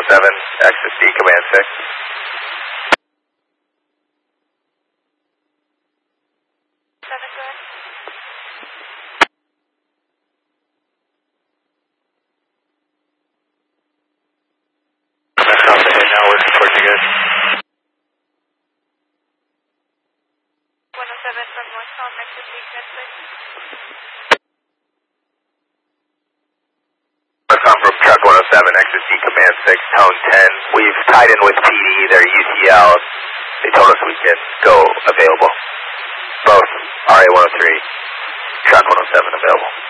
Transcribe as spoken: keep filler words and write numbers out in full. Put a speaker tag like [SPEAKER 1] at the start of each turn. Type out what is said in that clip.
[SPEAKER 1] oh seven, exit C, command six.
[SPEAKER 2] seven, go ahead.
[SPEAKER 1] That's something now, we're supporting you guys.
[SPEAKER 2] one oh seven from northbound, exit C, command six.
[SPEAKER 1] I'm from truck one oh seven, exit C, command six, tone ten. We've tied in with P D, their U T L. They told us we can go available. Both R A one oh three, truck one oh seven available.